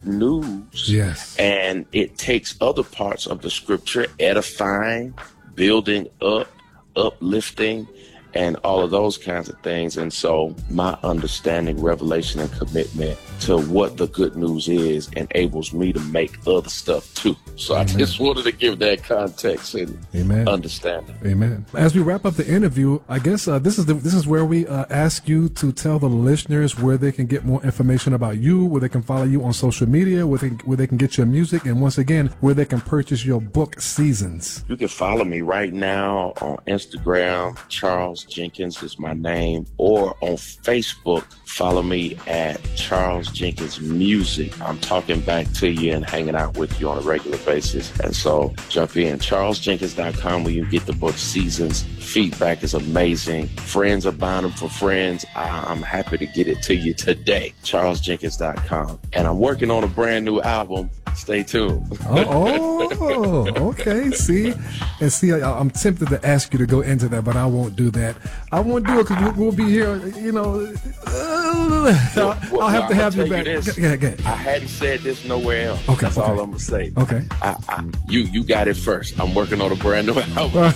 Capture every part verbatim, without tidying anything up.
news. Yes. And it takes other parts of the scripture, edifying, building up, uplifting, and all of those kinds of things. And so my understanding, revelation, and commitment to what the good news is enables me to make other stuff too. So Amen. I just wanted to give that context and Amen. understanding. Amen. As we wrap up the interview, I guess uh, this is the, this is where we uh, ask you to tell the listeners where they can get more information about you, where they can follow you on social media, where they, where they can get your music, and once again, where they can purchase your book, Seasons. You can follow me right now on Instagram. Charles Jenkins is my name, or on Facebook, follow me at Charles Jenkins Music. I'm talking back to you and hanging out with you on a regular basis. And so jump in, charles jenkins dot com, where you get the book Seasons. Feedback is amazing. Friends are buying them for friends. I'm happy to get it to you today, charles jenkins dot com. And I'm working on a brand new album. Stay tuned. oh, oh, okay. See, and see, I, I'm tempted to ask you to go into that, but I won't do that. I won't do it because we'll be here. You know, uh, well, I'll, well, I'll have well, to have you you back. This, yeah, yeah. I hadn't said this nowhere else. Okay, that's okay. all I'm gonna say. Okay. I, I, you you got it first. I'm working on a brand new album.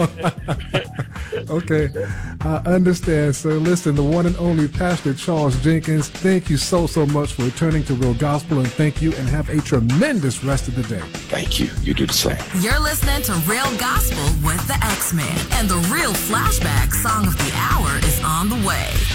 Okay, I understand. So listen, the one and only Pastor Charles Jenkins, thank you so, so much for returning to Real Gospel, and thank you, and have a tremendous rest of the day. Thank you. You do the same. You're listening to Real Gospel with the X-Men, and the real flashback song of the hour is on the way.